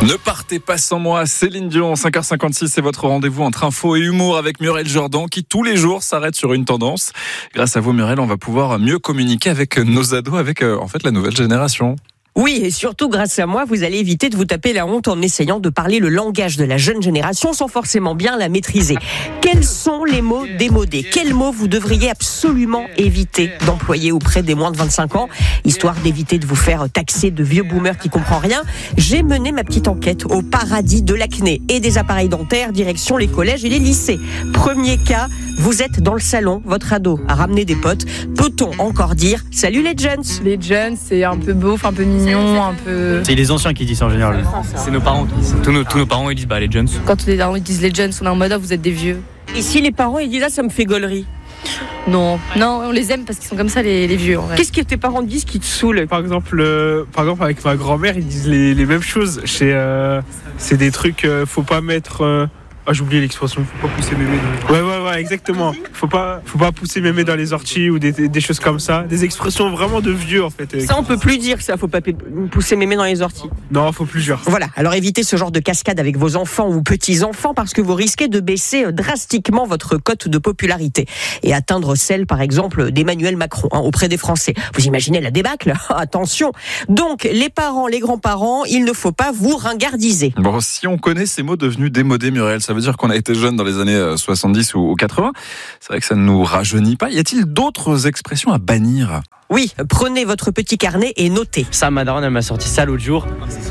Ne partez pas sans moi, Céline Dion, 5h56, c'est votre rendez-vous entre info et humour avec Muriel Jordan qui tous les jours s'arrête sur une tendance. Grâce à vous Muriel, on va pouvoir mieux communiquer avec nos ados, avec la nouvelle génération. Oui, et surtout grâce à moi, vous allez éviter de vous taper la honte en essayant de parler le langage de la jeune génération sans forcément bien la maîtriser. Quels sont les mots démodés ? Quels mots vous devriez absolument éviter d'employer auprès des moins de 25 ans, histoire d'éviter de vous faire taxer de vieux boomers qui comprennent rien ? J'ai mené ma petite enquête au paradis de l'acné et des appareils dentaires, direction les collèges et les lycées. Premier cas, vous êtes dans le salon, votre ado a ramené des potes. Peut-on encore dire « Salut les jeunes » ? Les jeunes, c'est un peu beauf, un peu mignon, un peu... C'est les anciens qui disent ça en général. C'est nos parents qui disent. Tous nos parents ils disent les jeunes. Quand les parents disent les jeunes, on est en mode vous êtes des vieux. Et si les parents ils disent « Ah, ça me fait gaulerie » ? Non, on les aime parce qu'ils sont comme ça les vieux. En vrai. Qu'est-ce que tes parents disent qui te saoule ? Par exemple, avec ma grand-mère, ils disent les mêmes choses. C'est des trucs, faut pas mettre... j'ai oublié l'expression, faut pas pousser mémé dans les... Ouais, exactement. Faut pas pousser mémé dans les orties ou des choses comme ça. Des expressions vraiment de vieux, en fait. Ça, on peut plus dire ça, faut pas pousser mémé dans les orties. Non, faut plus dire. Voilà, alors évitez ce genre de cascade avec vos enfants ou petits-enfants parce que vous risquez de baisser drastiquement votre cote de popularité et atteindre celle, par exemple, d'Emmanuel Macron auprès des Français. Vous imaginez la débâcle ? Attention. Donc, les parents, les grands-parents, il ne faut pas vous ringardiser. Bon, si on connaît ces mots devenus démodés, Muriel, ça veut dire qu'on a été jeune dans les années 70 ou 80. C'est vrai que ça ne nous rajeunit pas. Y a-t-il d'autres expressions à bannir ? Oui, prenez votre petit carnet et notez. Ça, ma daronne, elle m'a sorti ça l'autre jour.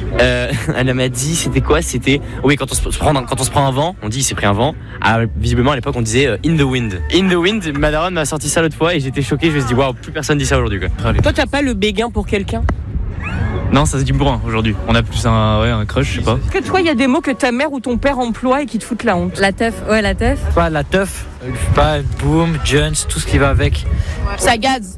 Elle m'a dit, c'était quoi ? C'était, oui, quand on se prend un vent, on dit il s'est pris un vent. Visiblement, à l'époque, on disait in the wind. In the wind, ma daronne m'a sorti ça l'autre fois et j'étais choqué. Je me suis dit, waouh, plus personne dit ça aujourd'hui, quoi. Toi, t'as pas le béguin pour quelqu'un ? Non, ça se dit bourrin aujourd'hui. On a plus un crush, je sais pas. Est-ce que toi, il y a des mots que ta mère ou ton père emploie et qui te foutent la honte ? La teuf, ouais, la teuf. Pas la teuf, pas boom, Jones, tout ce qui va avec. Ça gaze.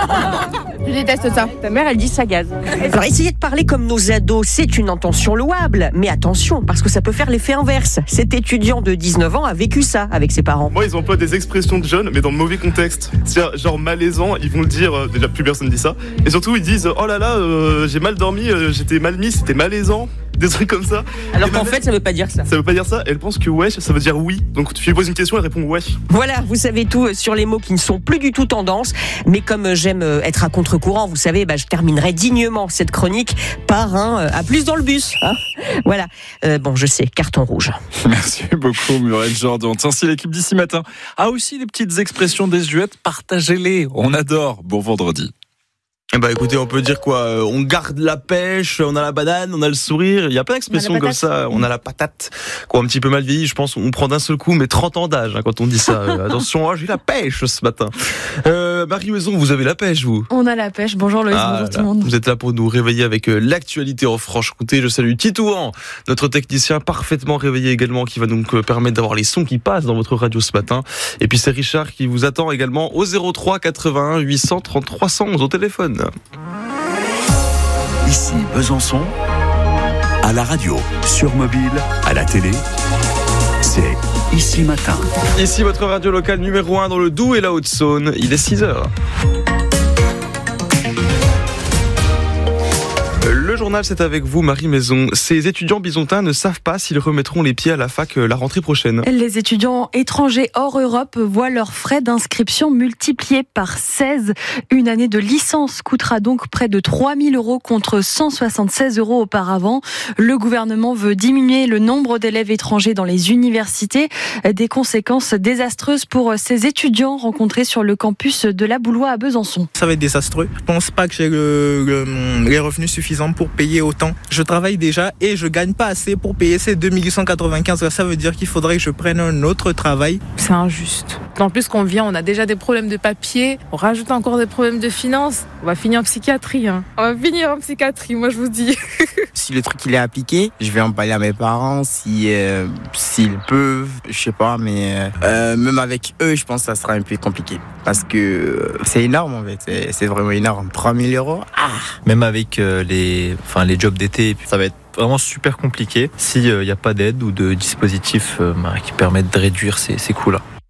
Je déteste ça. Ta mère, elle dit ça gaze. Alors, essayez de parler comme nos ados, c'est une intention louable. Mais attention, parce que ça peut faire l'effet inverse. Cet étudiant de 19 ans a vécu ça avec ses parents. Moi, ils emploient des expressions de jeunes, mais dans le mauvais contexte. C'est-à-dire, genre malaisant, ils vont le dire, déjà plus personne dit ça. Et surtout, ils disent, oh là là, j'ai mal dormi, j'étais mal mis, c'était malaisant. Des trucs comme ça. Alors qu'en fait, ça veut pas dire ça. Ça veut pas dire ça. Elle pense que wesh, ça veut dire oui. Donc tu lui poses une question, elle répond wesh. Voilà, vous savez tout sur les mots qui ne sont plus du tout tendance. Mais comme j'aime être à contre-courant, vous savez, je terminerai dignement cette chronique par un à plus dans le bus. Hein, voilà. Bon, je sais, carton rouge. Merci beaucoup Muriel Jordan. Tiens, si l'équipe d'ici matin a aussi des petites expressions désuètes, partagez-les. On adore. Bon vendredi. Écoutez, on peut dire quoi ? On garde la pêche, on a la banane, on a le sourire. Il y a pas d'expression comme ça. On a la patate. Quoi, un petit peu mal vieilli, je pense. On prend d'un seul coup, mais 30 ans d'âge quand on dit ça. Attention, j'ai la pêche ce matin. Marie Maison, vous avez la pêche, vous ? On a la pêche. Bonjour Loïs, bonjour tout le monde. Vous êtes là pour nous réveiller avec l'actualité en Franche-Comté. Je salue Titouan, notre technicien parfaitement réveillé également, qui va donc permettre d'avoir les sons qui passent dans votre radio ce matin. Et puis c'est Richard qui vous attend également au 03 81 830 311 au téléphone. Ici Besançon, à la radio, sur mobile, à la télé, c'est Ici Matin. Ici votre radio locale numéro 1 dans le Doubs et la Haute-Saône, il est 6h. Le journal, c'est avec vous, Marie Maison. Ces étudiants bisontins ne savent pas s'ils remettront les pieds à la fac la rentrée prochaine. Les étudiants étrangers hors Europe voient leurs frais d'inscription multipliés par 16. Une année de licence coûtera donc près de 3 000 € contre 176 € auparavant. Le gouvernement veut diminuer le nombre d'élèves étrangers dans les universités. Des conséquences désastreuses pour ces étudiants rencontrés sur le campus de la Boulois à Besançon. Ça va être désastreux. Je pense pas que j'ai les revenus suffisants pour payer autant. Je travaille déjà et je gagne pas assez pour payer ces 2895. Ça veut dire qu'il faudrait que je prenne un autre travail. C'est injuste. En plus qu'on vient, on a déjà des problèmes de papier, on rajoute encore des problèmes de finances. On va finir en psychiatrie. On va finir en psychiatrie, moi je vous dis. Si le truc il est appliqué, je vais en parler à mes parents s'ils peuvent, je sais pas, mais même avec eux, je pense que ça sera un peu compliqué. Parce que c'est énorme en fait, c'est vraiment énorme. 3 000 €. Même avec les jobs d'été, ça va être vraiment super compliqué s'il n'y a pas d'aide ou de dispositif qui permettent de réduire ces coûts-là.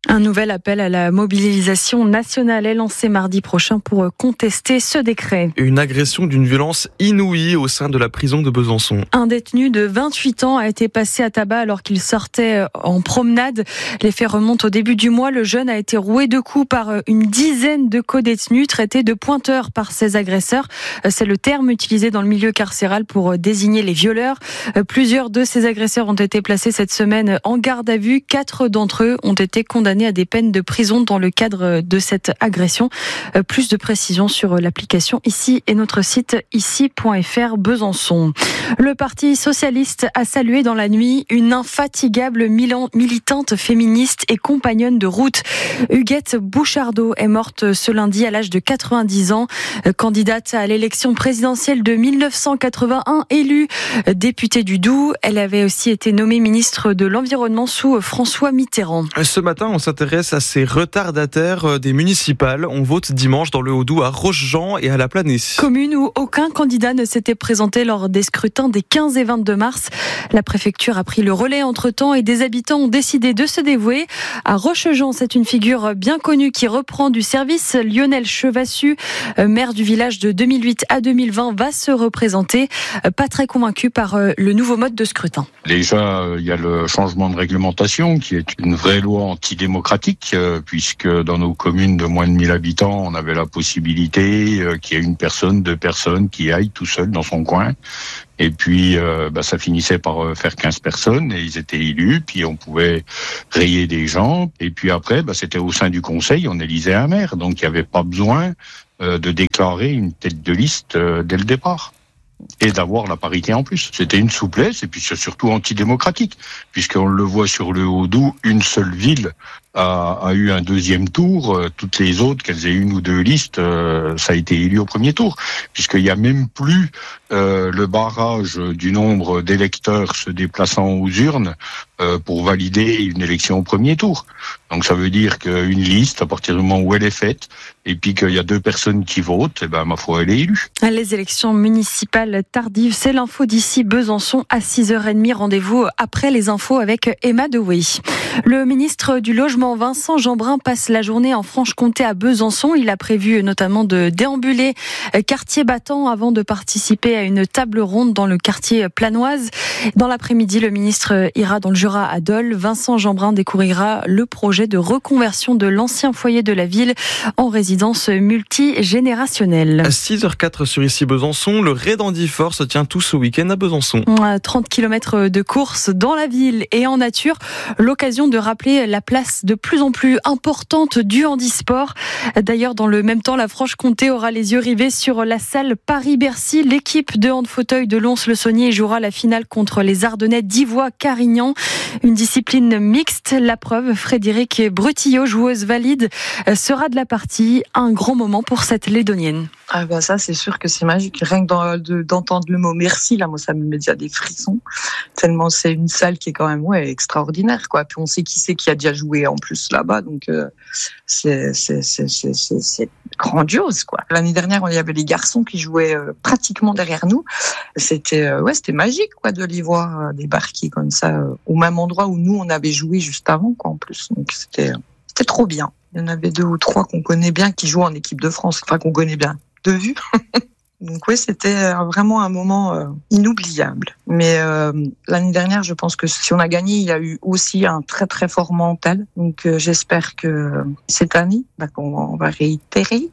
Un nouvel appel à la mobilisation nationale est lancé mardi prochain pour contester ce décret. Une agression d'une violence inouïe au sein de la prison de Besançon. Un détenu de 28 ans a été passé à tabac alors qu'il sortait en promenade. Les faits remontent au début du mois. Le jeune a été roué de coups par une dizaine de co-détenus traités de pointeurs par ses agresseurs. C'est le terme utilisé dans le milieu carcéral pour désigner les violeurs. Plusieurs de ces agresseurs ont été placés cette semaine en garde à vue. 4 d'entre eux ont été condamnés à des peines de prison dans le cadre de cette agression. Plus de précisions sur l'application ici et notre site ici.fr Besançon. Le Parti socialiste a salué dans la nuit une infatigable militante féministe et compagnonne de route. Huguette Bouchardot est morte ce lundi à l'âge de 90 ans. Candidate à l'élection présidentielle de 1981, élue députée du Doubs. Elle avait aussi été nommée ministre de l'Environnement sous François Mitterrand. Ce matin, on s'intéresse à ces retardataires des municipales. On vote dimanche dans le Haut-Doubs à Rochejean et à La Planée. Commune où aucun candidat ne s'était présenté lors des scrutins des 15 et 22 mars. La préfecture a pris le relais entre-temps et des habitants ont décidé de se dévouer. À Rochejean, c'est une figure bien connue qui reprend du service. Lionel Chevassu, maire du village de 2008 à 2020, va se représenter. Pas très convaincu par le nouveau mode de scrutin. Déjà, il y a le changement de réglementation qui est une vraie loi antidémocratique, puisque dans nos communes de moins de 1000 habitants, on avait la possibilité qu'il y ait une personne, 2 personnes qui aillent tout seul dans son coin. Et puis, ça finissait par faire 15 personnes et ils étaient élus. Puis on pouvait rayer des gens. Et puis après, c'était au sein du conseil, on élisait un maire. Donc il n'y avait pas besoin de déclarer une tête de liste dès le départ. Et d'avoir la parité en plus. C'était une souplesse et puis c'est surtout antidémocratique, puisqu'on le voit sur le Haut-Doubs, une seule ville a eu un deuxième tour. Toutes les autres, qu'elles aient 1 ou 2 listes, ça a été élu au premier tour, puisqu'il n'y a même plus le barrage du nombre d'électeurs se déplaçant aux urnes pour valider une élection au premier tour. Donc ça veut dire qu'une liste, à partir du moment où elle est faite, et puis qu'il y a 2 personnes qui votent, ma foi, elle est élue. Les élections municipales tardives, c'est l'info d'ici Besançon à 6h30. Rendez-vous après les infos avec Emma Dewey. Le ministre du Logement, Vincent Jeanbrun, passe la journée en Franche-Comté à Besançon. Il a prévu notamment de déambuler quartier battant avant de participer à une table ronde dans le quartier Planoise. Dans l'après-midi, le ministre ira dans le Jura à Dole. Vincent Jeanbrun découvrira le projet de reconversion de l'ancien foyer de la ville en résidence multigénérationnelle. À 6h04 sur ici Besançon, le Raid Handisport se tient tout ce week-end à Besançon. 30 km de course dans la ville et en nature. L'occasion de rappeler la place de plus en plus importante du handisport. D'ailleurs, dans le même temps, la Franche-Comté aura les yeux rivés sur la salle Paris-Bercy. L'équipe de hand-fauteuil de Lons-le-Saunier jouera la finale contre les Ardennais d'Ivoire-Carignan. Une discipline mixte. La preuve, Frédéric Brutillot, joueuse valide, sera de la partie. Un grand moment pour cette Lédonienne. Ça, c'est sûr que c'est magique. Rien que d'entendre le mot merci, là, moi, ça me met déjà des frissons. Tellement c'est une salle qui est quand même extraordinaire, quoi. Puis on sait qui c'est qui a déjà joué en plus là-bas, donc c'est grandiose, quoi. L'année dernière, il y avait les garçons qui jouaient pratiquement derrière nous. C'était magique, quoi, de les voir débarquer comme ça au même endroit où nous on avait joué juste avant, quoi, en plus. Donc c'était trop bien. Il y en avait 2 ou 3 qu'on connaît bien qui jouent en équipe de France, enfin qu'on connaît bien de vue. Donc oui, c'était vraiment un moment inoubliable. Mais l'année dernière, je pense que si on a gagné, il y a eu aussi un très très fort mental. Donc j'espère que cette année, on va réitérer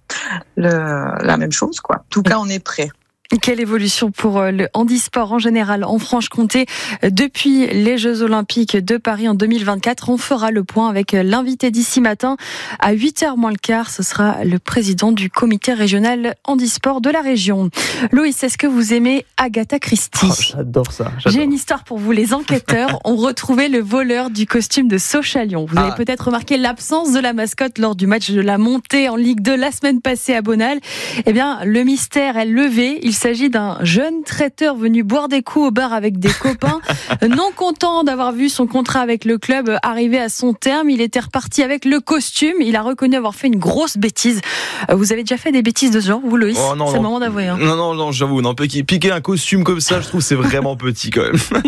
la même chose, quoi. En tout cas, on est prêt. Quelle évolution pour le handisport en général en Franche-Comté depuis les Jeux Olympiques de Paris en 2024. On fera le point avec l'invité d'ici matin à 8h moins le quart. Ce sera le président du comité régional handisport de la région. Loïs, est-ce que vous aimez Agatha Christie ? J'adore ça. J'ai une histoire pour vous. Les enquêteurs ont retrouvé le voleur du costume de Sochalion. Vous avez peut-être remarqué l'absence de la mascotte lors du match de la montée en Ligue 2 la semaine passée à Bonal. Eh bien, le mystère est levé. Il s'agit d'un jeune traiteur venu boire des coups au bar avec des copains. Non content d'avoir vu son contrat avec le club arriver à son terme, il était reparti avec le costume. Il a reconnu avoir fait une grosse bêtise. Vous avez déjà fait des bêtises de ce genre, vous, Loïs? C'est le moment d'avouer. Non, j'avoue, piquer un costume comme ça, je trouve c'est vraiment petit quand même.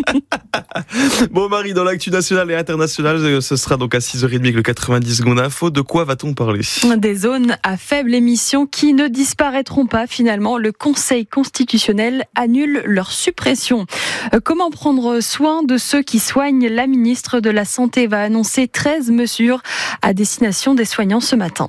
Bon, Marie, dans l'actu nationale et internationale, ce sera donc à 6h30 avec le 90 secondes info. De quoi va-t-on parler? Des zones à faible émission qui ne disparaîtront pas finalement. Le Conseil constitutionnel annule leur suppression. Comment prendre soin de ceux qui soignent? La ministre de la Santé va annoncer 13 mesures à destination des soignants ce matin.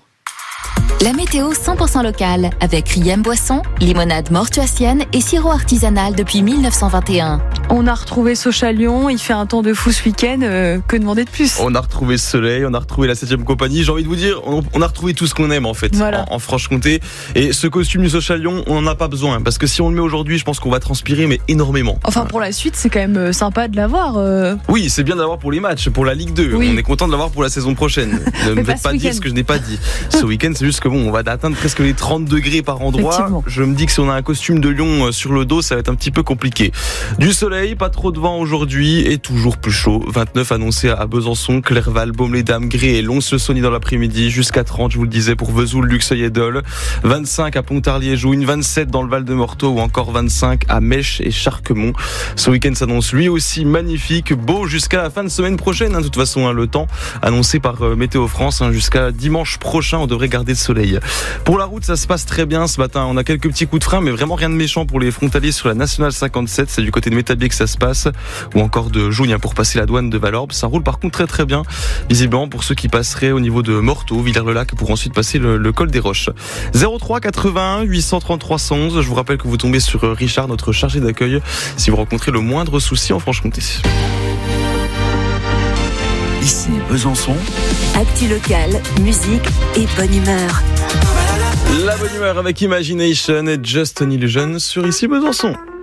La météo 100% locale avec Riem Boisson, limonade mortuacienne et sirop artisanal depuis 1921. On a retrouvé Sochalion, il fait un temps de fou ce week-end, que demander de plus? On a retrouvé Soleil, on a retrouvé la 7e compagnie, j'ai envie de vous dire, on a retrouvé tout ce qu'on aime en fait, voilà. en Franche-Comté. Et ce costume du Sochalion, on n'en a pas besoin, parce que si on le met aujourd'hui, je pense qu'on va transpirer, mais énormément. Enfin pour la suite, c'est quand même sympa de l'avoir. Oui, c'est bien d'avoir pour les matchs, pour la Ligue 2, on est content de l'avoir pour la saison prochaine. Ne me faites pas dire ce que je n'ai pas dit. Ce week-end, c'est juste que on va atteindre presque les 30 degrés par endroit. Je me dis que si on a un costume de lion sur le dos, ça va être un petit peu compliqué. Du soleil, pas trop de vent aujourd'hui et toujours plus chaud. 29 annoncé à Besançon, Clerval, Baume-les-Dames, Gré et Lons-le-Saunier dans l'après-midi, jusqu'à 30, je vous le disais, pour Vesoul, Luxeuil et Dole. 25 à Pontarlier-Jougne, 27 dans le Val-de-Morteau ou encore 25 à Mèche et Charquemont. Ce week-end s'annonce lui aussi magnifique, beau jusqu'à la fin de semaine prochaine. De toute façon, le temps annoncé par Météo France, jusqu'à dimanche prochain, on devrait garder le soleil. Pour la route, ça se passe très bien ce matin. On a quelques petits coups de frein, mais vraiment rien de méchant pour les frontaliers sur la Nationale 57. C'est du côté de Métabier que ça se passe, ou encore de Jougne pour passer la douane de Valorbe. Ça roule par contre très très bien, visiblement pour ceux qui passeraient au niveau de Morteau, Villers-le-Lac, pour ensuite passer le col des Roches. 03 81 833 111. Je vous rappelle que vous tombez sur Richard, notre chargé d'accueil, si vous rencontrez le moindre souci en Franche-Comté. Ici Besançon. Actu locale, musique et bonne humeur. La bonne humeur avec Imagination et Just an Illusion sur Ici Besançon.